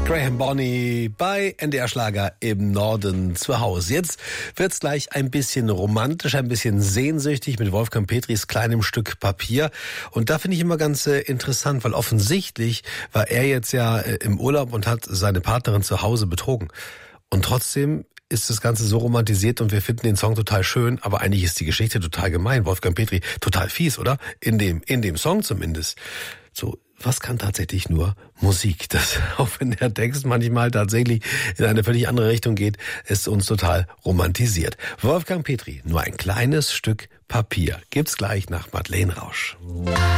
Graham Bonny bei NDR Schlager im Norden zu Hause. Jetzt wird's gleich ein bisschen romantisch, ein bisschen sehnsüchtig mit Wolfgang Petris kleinem Stück Papier. Und da finde ich immer ganz interessant, weil offensichtlich war er jetzt ja im Urlaub und hat seine Partnerin zu Hause betrogen. Und trotzdem ist das Ganze so romantisiert und wir finden den Song total schön, aber eigentlich ist die Geschichte total gemein. Wolfgang Petri, total fies, oder? In dem Song zumindest. So, was kann tatsächlich nur Musik? Das, auch wenn der Text manchmal tatsächlich in eine völlig andere Richtung geht, ist uns total romantisiert. Wolfgang Petri, nur ein kleines Stück Papier. Gibt's gleich nach Madeleine Rausch.